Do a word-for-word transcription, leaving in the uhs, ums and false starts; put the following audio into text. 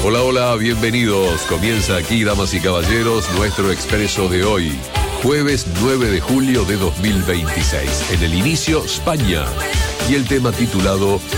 Hola, hola, bienvenidos. Comienza aquí, damas y caballeros, nuestro expreso de hoy. Jueves nueve de julio de dos mil veintiséis. En el inicio, España. Y el tema titulado